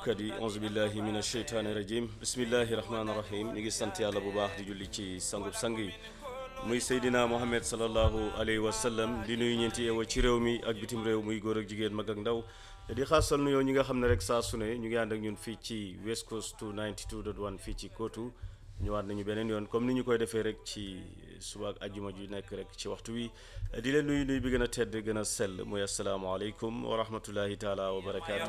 déglukat yi auzu billahi mina sheytaani rajim bismillahi rahmaani rahim ñu ngi sant yàlla bu baax di julli ci sangub sang yi muy Seydina Mohamed salallahu alayhi wa sallam di nuyu ñeenti yeewoo ci réew mi ak bitim réew muy góor ak jigéen mag ak ndaw di xaasal nuyoo ñi nga xam ne rek saa su ne ñu ngi ànd ak ñun fii ci West Coast 92.1 fii ci Kootu ñëwaat nañu beneen yoon comme ni ñu koy defee rek ci suba ak ajjuma ju nekk rek ci waxtu wi di leen nuyu nuyu bi gën a tedd gën a sell muy asalaamaaleykum wa rahmatullahi taala wa barakaatu.